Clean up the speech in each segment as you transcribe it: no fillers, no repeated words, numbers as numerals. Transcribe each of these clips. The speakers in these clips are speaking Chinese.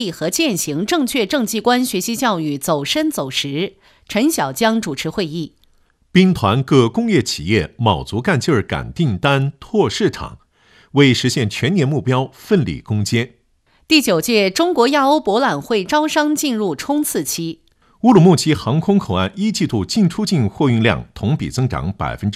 和践行正确政绩观学习教育走深走实。陈小江主持会议。 兵团各工业企业卯足干劲儿赶订单、拓市场，为实现全年目标奋力攻坚。 第9届中国亚欧博览会招商进入冲刺期。 乌鲁木齐航空口岸一季度进出境货运量同比增长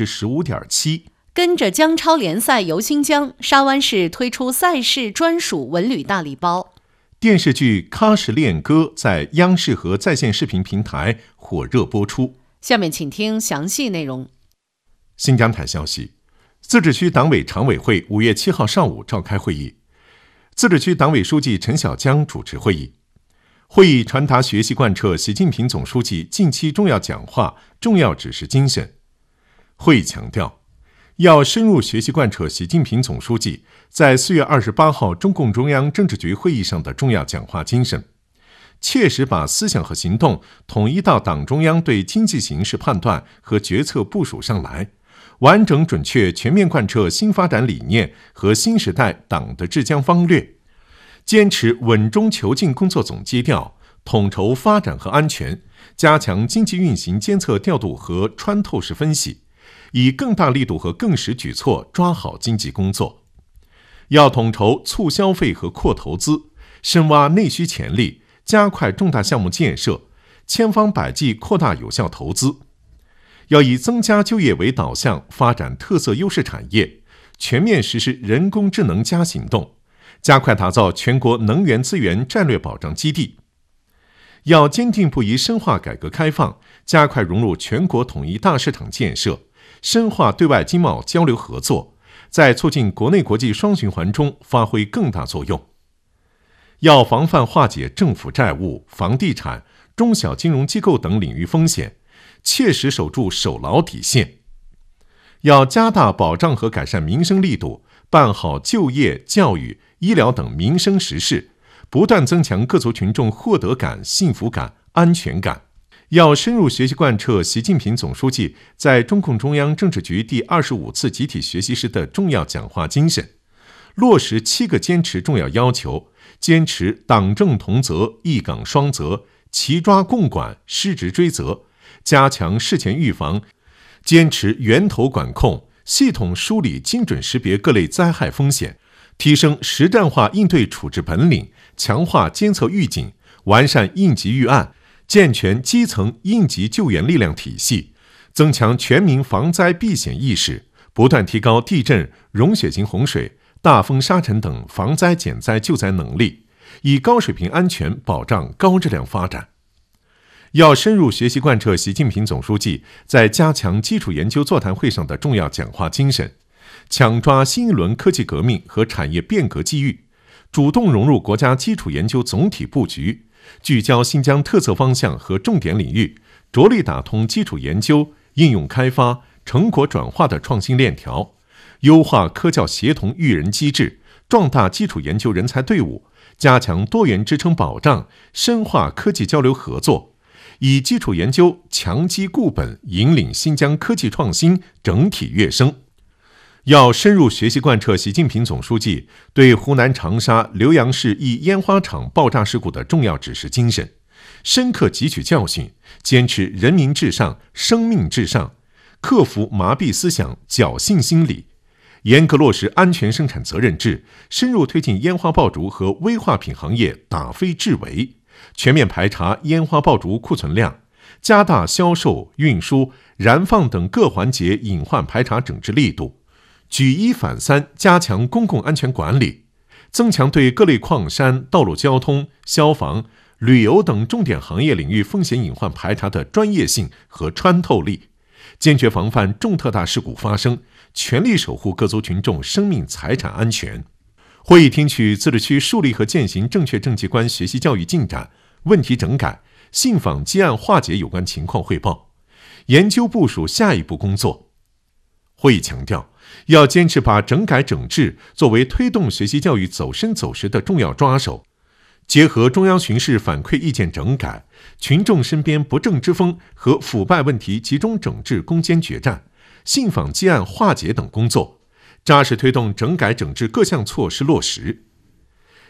15.7%。 跟着江超联赛游新疆，沙湾市推出赛事专属文旅大礼包。 电视剧《喀什恋歌》在央视和在线视频平台火热播出。 下面请听详细内容。 新疆台消息，自治区党委常委会5月7号上午召开会议，自治区党委书记陈小江主持会议。会议传达学习贯彻习近平总书记近期重要讲话、重要指示精神。会议强调，要深入学习贯彻习近平总书记在4月28号中共中央政治局会议上的重要讲话精神，切实把思想和行动统一到党中央对经济形势判断和决策部署上来，完整准确全面贯彻新发展理念和新时代党的治疆方略，坚持稳中求进工作总基调，统筹发展和安全，加强经济运行监测调度和穿透式分析，以更大力度和更实举措抓好经济工作。要统筹促消费和扩投资，深挖内需潜力，加快重大项目建设，千方百计扩大有效投资。要以增加就业为导向，发展特色优势产业，全面实施人工智能加行动，加快打造全国能源资源战略保障基地。要坚定不移深化改革开放，加快融入全国统一大市场建设，深化对外经贸交流合作，在促进国内国际双循环中发挥更大作用。要防范化解政府债务、房地产、中小金融机构等领域风险，切实守住守牢底线。要加大保障和改善民生力度，办好就业、教育、医疗等民生实事，不断增强各族群众获得感、幸福感、安全感。要深入学习贯彻习近平总书记在中共中央政治局第25次集体学习时的重要讲话精神，落实7个坚持重要要求，坚持党政同责、一岗双责、齐抓共管、失职追责，加强事前预防，坚持源头管控，系统梳理、精准识别各类灾害风险，提升实战化应对处置本领，强化监测预警，完善应急预案，健全基层应急救援力量体系，增强全民防灾避险意识，不断提高地震、融雪型洪水、大风沙尘等防灾减灾救灾能力，以高水平安全保障高质量发展。要深入学习贯彻习近平总书记在加强基础研究座谈会上的重要讲话精神，抢抓新一轮科技革命和产业变革机遇，主动融入国家基础研究总体布局，聚焦新疆特色方向和重点领域，着力打通基础研究、应用开发、成果转化的创新链条，优化科教协同育人机制，壮大基础研究人才队伍，加强多元支撑保障，深化科技交流合作，以基础研究强基固本，引领新疆科技创新整体跃升。要深入学习贯彻习近平总书记对湖南长沙浏阳市一烟花厂爆炸事故的重要指示精神，深刻汲取教训，坚持人民至上、生命至上，克服麻痹思想、侥幸心理，严格落实安全生产责任制，深入推进烟花爆竹和危化品行业打非治围，全面排查烟花爆竹库存量，加大销售、运输、燃放等各环节隐患排查整治力度，举一反三，加强公共安全管理，增强对各类矿山、道路交通、消防、旅游等重点行业领域风险隐患排查的专业性和穿透力，坚决防范重特大事故发生，全力守护各族群众生命财产安全。会议听取自治区树立和践行正确政绩观学习教育进展、问题整改、信访积案化解有关情况汇报，研究部署下一步工作。会议强调，要坚持把整改整治作为推动学习教育走深走实的重要抓手，结合中央巡视反馈意见整改、群众身边不正之风和腐败问题集中整治攻坚决战、信访积案化解等工作，扎实推动整改整治各项措施落实。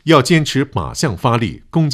要坚持靶向发力、攻坚